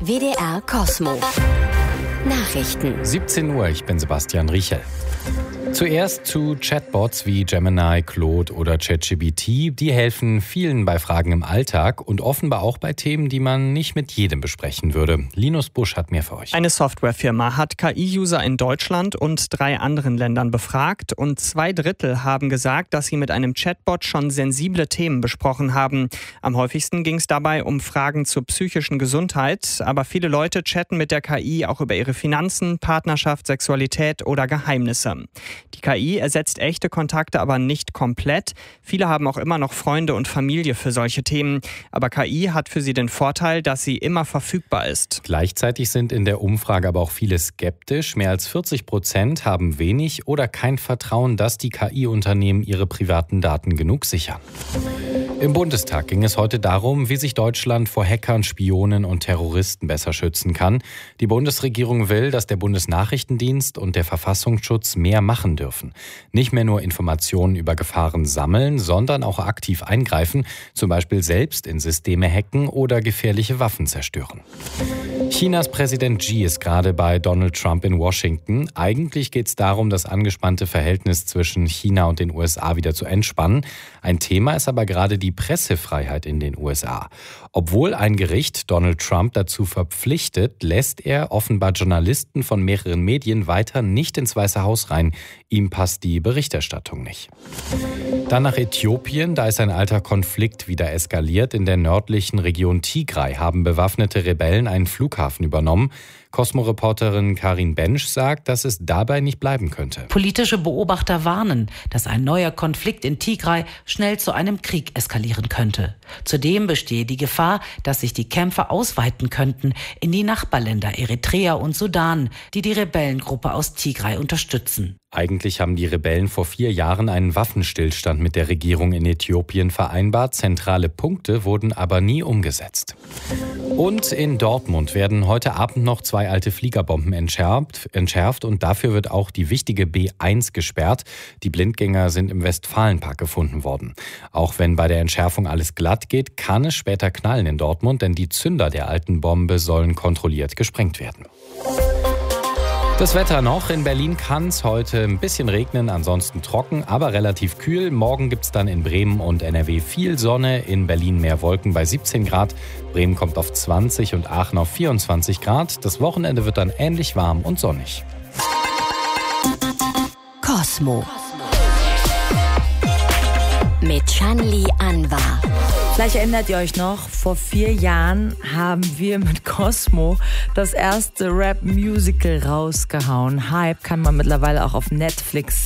WDR Kosmo. Nachrichten. 17 Uhr, ich bin Sebastian Riechel. Zuerst zu Chatbots wie Gemini, Claude oder ChatGPT. Die helfen vielen bei Fragen im Alltag und offenbar auch bei Themen, die man nicht mit jedem besprechen würde. Linus Busch hat mehr für euch. Eine Softwarefirma hat KI-User in Deutschland und 3 anderen Ländern befragt und 2/3 haben gesagt, dass sie mit einem Chatbot schon sensible Themen besprochen haben. Am häufigsten ging es dabei um Fragen zur psychischen Gesundheit, aber viele Leute chatten mit der KI auch über ihre Finanzen, Partnerschaft, Sexualität oder Geheimnisse. Die KI ersetzt echte Kontakte aber nicht komplett. Viele haben auch immer noch Freunde und Familie für solche Themen. Aber KI hat für sie den Vorteil, dass sie immer verfügbar ist. Gleichzeitig sind in der Umfrage aber auch viele skeptisch. Mehr als 40% haben wenig oder kein Vertrauen, dass die KI-Unternehmen ihre privaten Daten genug sichern. Im Bundestag ging es heute darum, wie sich Deutschland vor Hackern, Spionen und Terroristen besser schützen kann. Die Bundesregierung will, dass der Bundesnachrichtendienst und der Verfassungsschutz mehr machen dürfen. Nicht mehr nur Informationen über Gefahren sammeln, sondern auch aktiv eingreifen, zum Beispiel selbst in Systeme hacken oder gefährliche Waffen zerstören. Chinas Präsident Xi ist gerade bei Donald Trump in Washington. Eigentlich geht es darum, das angespannte Verhältnis zwischen China und den USA wieder zu entspannen. Ein Thema ist aber gerade die Pressefreiheit in den USA. Obwohl ein Gericht Donald Trump dazu verpflichtet, lässt er offenbar Journalisten von mehreren Medien weiter nicht ins Weiße Haus rein. Ihm passt die Berichterstattung nicht. Dann nach Äthiopien, da ist ein alter Konflikt wieder eskaliert. In der nördlichen Region Tigray haben bewaffnete Rebellen einen Flughafen übernommen. Cosmo-Reporterin Karin Bensch sagt, dass es dabei nicht bleiben könnte. Politische Beobachter warnen, dass ein neuer Konflikt in Tigray schnell zu einem Krieg eskalieren könnte. Zudem bestehe die Gefahr, dass sich die Kämpfe ausweiten könnten in die Nachbarländer Eritrea und Sudan, die die Rebellengruppe aus Tigray unterstützen. Eigentlich haben die Rebellen vor 4 Jahren einen Waffenstillstand mit der Regierung in Äthiopien vereinbart. Zentrale Punkte wurden aber nie umgesetzt. Und in Dortmund werden heute Abend noch 2 alte Fliegerbomben entschärft und dafür wird auch die wichtige B1 gesperrt. Die Blindgänger sind im Westfalenpark gefunden worden. Auch wenn bei der Entschärfung alles glatt geht, kann es später knallen in Dortmund, denn die Zünder der alten Bombe sollen kontrolliert gesprengt werden. Das Wetter noch. In Berlin kann es heute ein bisschen regnen, ansonsten trocken, aber relativ kühl. Morgen gibt es dann in Bremen und NRW viel Sonne, in Berlin mehr Wolken bei 17 Grad. Bremen kommt auf 20 und Aachen auf 24 Grad. Das Wochenende wird dann ähnlich warm und sonnig. Kosmo. Mit Shanli Anwar. Vielleicht erinnert ihr euch noch, vor 4 Jahren haben wir mit Kosmo das erste Rap-Musical rausgehauen. Hype kann man mittlerweile auch auf Netflix